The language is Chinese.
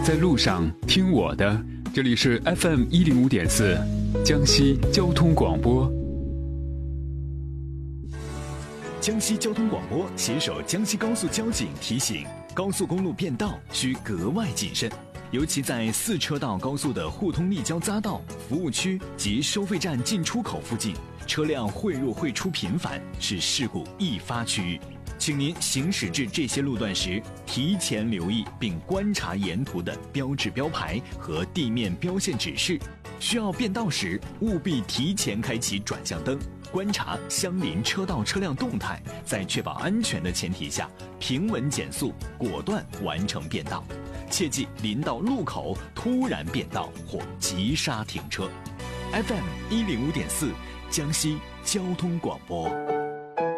在路上听我的，这里是 FM105.4江西交通广播。 江西交通广播携手江西高速交警提醒：高速公路变道需格外谨慎，尤其在4车道高速的互通立交匝道、服务区及收费站进出口附近，车辆汇入汇出频繁，是事故易发区域。请您行驶至这些路段时，提前留意并观察沿途的标志标牌和地面标线指示。需要变道时，务必提前开启转向灯，观察相邻车道车辆动态，在确保安全的前提下，平稳减速，果断完成变道。切忌临到路口突然变道或急刹停车。FM105.4江西交通广播。